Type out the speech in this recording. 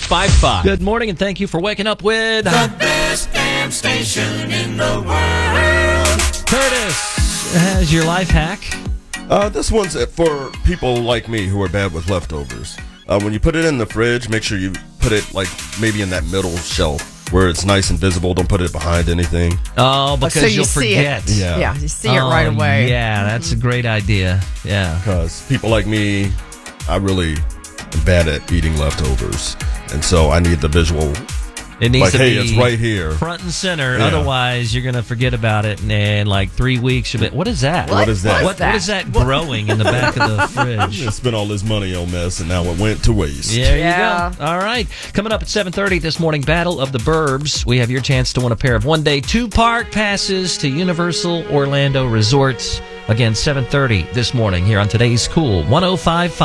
888-866-3655. Good morning, and thank you for waking up with The best damn station in the world. Curtis has your life hack. This one's for people like me who are bad with leftovers. When you put it in the fridge, make sure you put it like maybe in that middle shelf where it's nice and visible. Don't put it behind anything. Oh, because so you you'll see forget. it. Yeah, you see it right away. Yeah, that's a great idea. Yeah. Because people like me, I really am bad at eating leftovers. And so I need the visual. It needs like, to hey, be it's right here. front and center. Yeah. Otherwise, you're going to forget about it. And in like 3 weeks, you'll be, what is that? What is that? What is that growing in the back of the fridge? I spent all this money on this, and now it went to waste. There Yeah. you go. All right. Coming up at 7:30 this morning, Battle of the Burbs. We have your chance to win a pair of one-day, two-park passes to Universal Orlando Resorts. Again, 7:30 this morning here on today's Cool 105.5.